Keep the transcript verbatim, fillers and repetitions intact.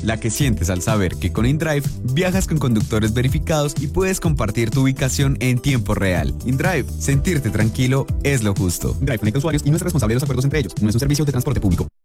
la que sientes al saber que con InDrive viajas con conductores verificados y puedes compartir tu ubicación en tiempo real. InDrive, sentirte tranquilo es lo justo. InDrive conecta usuarios y no es responsable de los acuerdos entre ellos. No es un servicio de transporte público.